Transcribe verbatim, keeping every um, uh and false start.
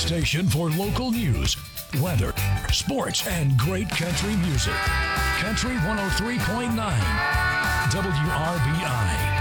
station for local news, weather, sports, and great country music. Country one oh three point nine W R B I.